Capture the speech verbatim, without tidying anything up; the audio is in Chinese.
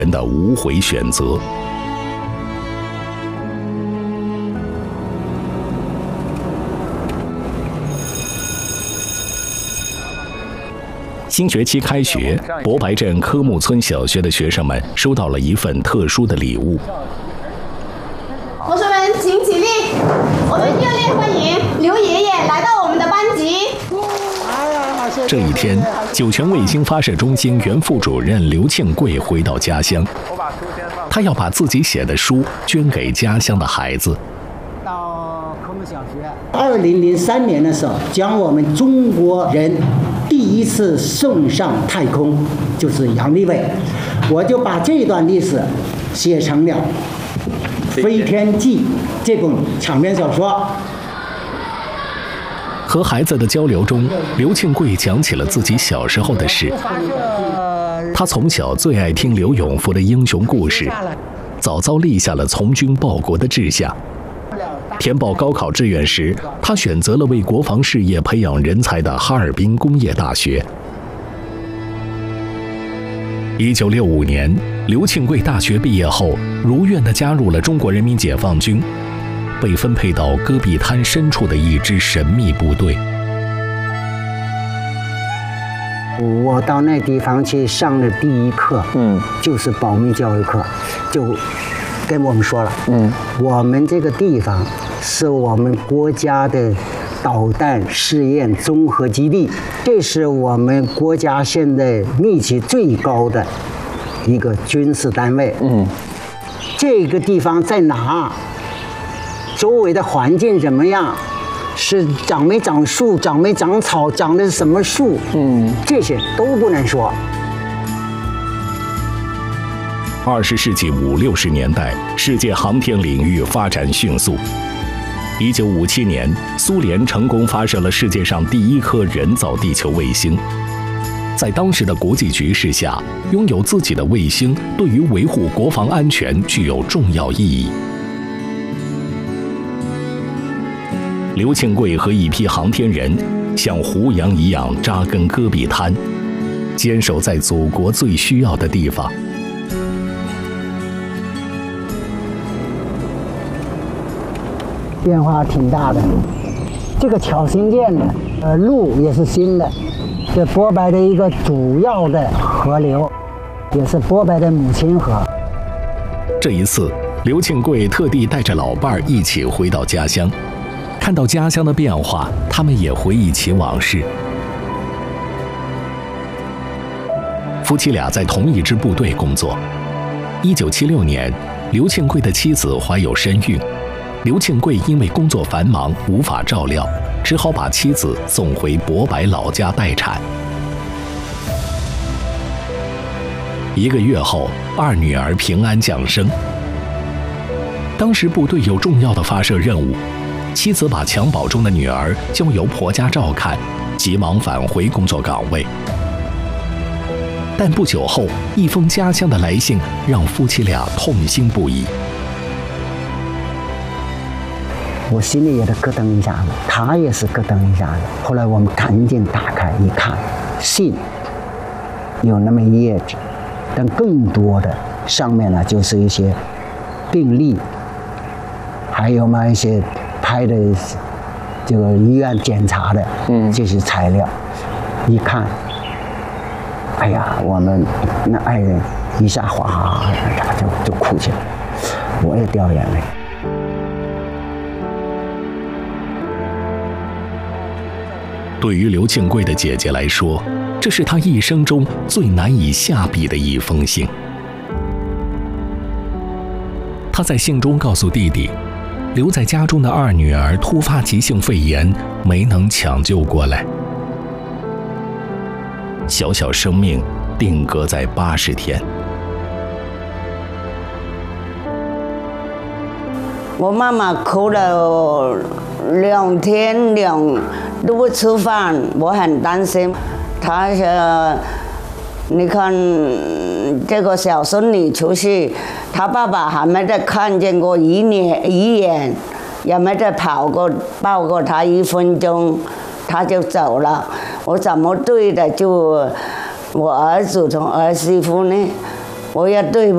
人的无悔选择。新学期开学，博白镇科木村小学的学生们收到了一份特殊的礼物。 同学们，请起立！我们热烈欢迎刘爷爷来到我们的班级。 这一天，酒泉卫星发射中心原副主任刘庆贵回到家乡，他要把自己写的书捐给家乡的孩子。 到科木小学，二零零三年的时候，将我们中国人第一次送上太空，就是杨利伟，我就把这段历史写成了《飞天记》这本长篇小说。 和孩子的交流中，刘庆贵讲起了自己小时候的事。他从小最爱听刘永福的英雄故事，早早立下了从军报国的志向。填报高考志愿时，他选择了为国防事业培养人才的哈尔滨工业大学。一九六五年，刘庆贵大学毕业后，如愿地加入了中国人民解放军。被分配到戈壁滩深处的一支神秘部队。 我到那地方去上的第一课，嗯，就是保密教育课，就跟我们说了，嗯，我们这个地方是我们国家的导弹试验综合基地，这是我们国家现在密集最高的一个军事单位，嗯，这个地方在哪？周围的环境怎么样？是长没长树，长没长草，长的是什么树？嗯，这些都不能说。 二十世纪五六十年代，世界航天领域发展迅速。一九五七年，苏联成功发射了世界上第一颗人造地球卫星。在当时的国际局势下，拥有自己的卫星对于维护国防安全具有重要意义。刘庆贵和一批航天人像胡杨一样扎根戈壁滩，坚守在祖国最需要的地方。 变化挺大的，这个桥新建的，呃，路也是新的。这博白的一个主要的河流，也是博白的母亲河。 这一次，刘庆贵特地带着老伴儿一起回到家乡。看到家乡的变化，他们也回忆起往事。夫妻俩在同一支部队工作。一九七六年，刘庆贵的妻子怀有身孕，刘庆贵因为工作繁忙无法照料，只好把妻子送回博白老家待产。一个月后，二女儿平安降生。当时部队有重要的发射任务。妻子把襁褓中的女儿交由婆家照看，急忙返回工作岗位。但不久后，一封家乡的来信让夫妻俩痛心不已。 我心里也是咯噔一下子，他也是咯噔一下子。后来我们赶紧打开一看，信有那么一页纸，但更多的上面呢就是一些病历，还有嘛一些拍的这个医院检查的这些材料，嗯、一看，哎呀，我们那爱人一下哗就就哭起来，我也掉眼泪。 对于刘庆贵的姐姐来说，这是她一生中最难以下笔的一封信。她在信中告诉弟弟，留在家中的二女儿突发急性肺炎，没能抢救过来，小小生命定格在八十天。 我妈妈哭了两天两都不吃饭，我很担心。她说：“你看这个小孙女出去。”他爸爸还没得看见过一眼一眼，也没得跑过抱过他一分钟，他就走了。我怎么对的就我儿子同儿媳妇呢？我也对不